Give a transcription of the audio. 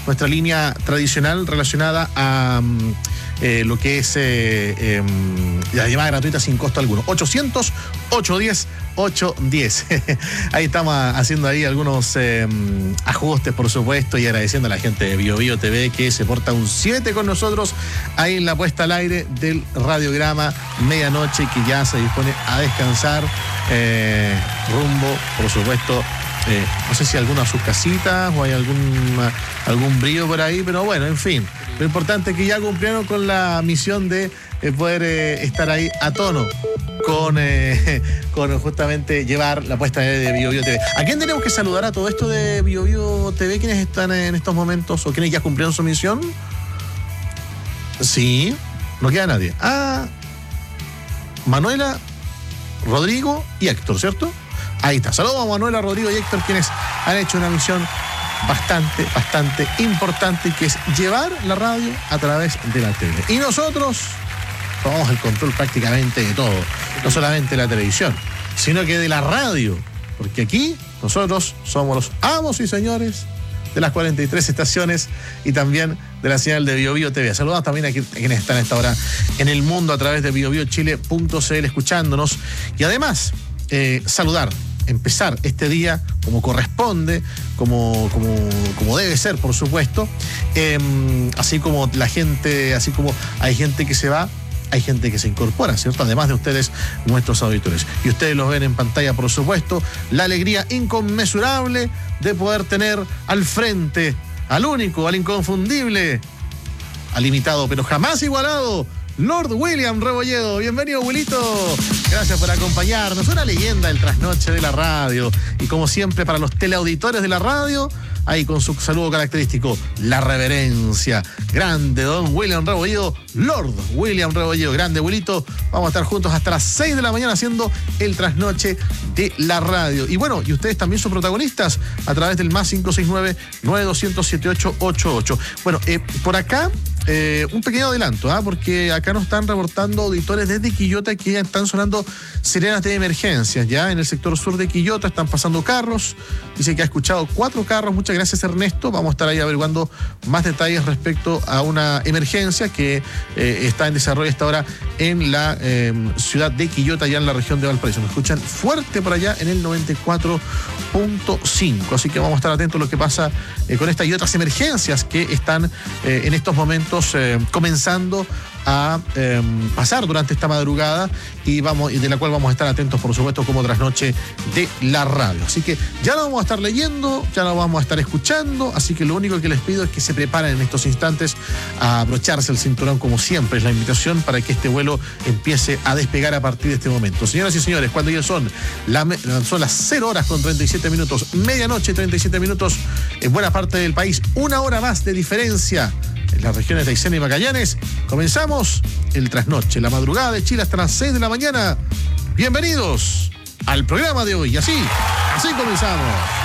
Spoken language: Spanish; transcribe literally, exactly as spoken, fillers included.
nuestra línea tradicional relacionada a eh, lo que es eh, eh, la llamada gratuita sin costo alguno. ochocientos, ochocientos diez, ochocientos diez. Ahí estamos haciendo ahí algunos eh, ajustes, por supuesto, y agradeciendo a la gente de Bio Bio T V que se porta un siete con nosotros ahí en la puesta al aire del radiograma Medianoche, que ya se dispone a descansar eh, rumbo, por supuesto, eh, no sé si alguna a sus casitas o hay algún, algún brillo por ahí, pero bueno, en fin, lo importante es que ya cumplieron con la misión de eh, poder eh, estar ahí a tono con, eh, con justamente llevar la puesta de Bio Bio T V. ¿A quién tenemos que saludar a todo esto de Bio Bio T V? ¿Quiénes están en estos momentos o quiénes ya cumplieron su misión? Sí, no queda nadie. Ah, Manuela, Rodrigo y Héctor, ¿cierto? Ahí está. Saludos a Manuela, Rodrigo y Héctor, quienes han hecho una misión bastante, bastante importante, que es llevar la radio a través de la tele. Y nosotros tomamos el control prácticamente de todo, no solamente de la televisión, sino que de la radio, porque aquí nosotros somos los amos y señores de las cuarenta y tres estaciones y también de la señal de Bio Bio T V. Saludos también a quienes están a esta hora en el mundo a través de bio bio chile punto c l escuchándonos. Y además, eh, saludar, empezar este día como corresponde, como, como, como debe ser, por supuesto. Eh, así como la gente, así como hay gente que se va, hay gente que se incorpora, ¿cierto? Además de ustedes, nuestros auditores. Y ustedes los ven en pantalla, por supuesto. La alegría inconmensurable de poder tener al frente al único, al inconfundible, al imitado, pero jamás igualado, Lord William Rebolledo. Bienvenido, abuelito. Gracias por acompañarnos. Una leyenda del trasnoche de la radio. Y como siempre, para los teleauditores de la radio, ahí con su saludo característico, la reverencia. Grande, don William Rebolledo, Lord William Rebolledo. Grande, abuelito. Vamos a estar juntos hasta las seis de la mañana haciendo el trasnoche de la radio. Y bueno, y ustedes también son protagonistas a través del más cinco seis nueve, nueve dos cero cero, siete ocho ocho ocho. Bueno, eh, por acá, eh, un pequeño adelanto, ¿ah? Porque acá nos están reportando auditores desde Quillota que ya están sonando sirenas de emergencia. Ya en el sector sur de Quillota están pasando carros. Dice que ha escuchado cuatro carros. Muchas gracias, Ernesto. Vamos a estar ahí averiguando más detalles respecto a una emergencia que eh, está en desarrollo hasta ahora en la eh, ciudad de Quillota, ya en la región de Valparaíso. Nos escuchan fuerte por allá en el noventa y cuatro punto cinco. Así que vamos a estar atentos a lo que pasa eh, con esta y otras emergencias que están eh, en estos momentos eh, comenzando a eh, pasar durante esta madrugada y vamos y de la cual vamos a estar atentos, por supuesto, como trasnoche de la radio. Así que ya lo vamos a estar leyendo, ya lo vamos a estar escuchando, así que lo único que les pido es que se preparen en estos instantes a abrocharse el cinturón, como siempre es la invitación para que este vuelo empiece a despegar a partir de este momento. Señoras y señores, cuando ya son, la, son las cero horas con treinta y siete minutos, medianoche treinta y siete minutos en buena parte del país, una hora más de diferencia en las regiones de Aysén y Magallanes, comenzamos el trasnoche, la madrugada de Chile hasta las seis de la mañana. Bienvenidos al programa de hoy. Y así, así comenzamos.